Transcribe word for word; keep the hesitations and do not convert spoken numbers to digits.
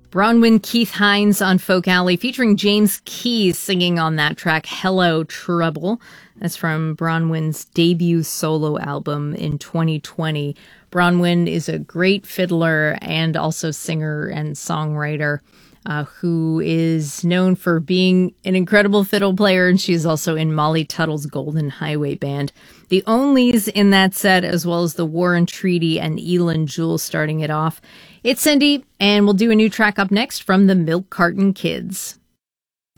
Bronwyn Keith Hines on Folk Alley, featuring James Keys singing on that track, Hello Trouble. That's from Bronwyn's debut solo album in twenty twenty. Bronwyn is a great fiddler and also singer and songwriter uh, who is known for being an incredible fiddle player, and she's also in Molly Tuttle's Golden Highway Band. The Onlys in that set, as well as the War and Treaty and Elin Jewell starting it off. It's Cindy, and we'll do a new track up next from the Milk Carton Kids.